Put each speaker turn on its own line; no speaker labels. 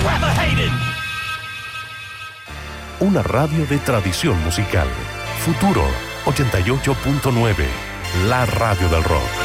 Una radio de tradición musical. Futuro 88.9, la radio del rock.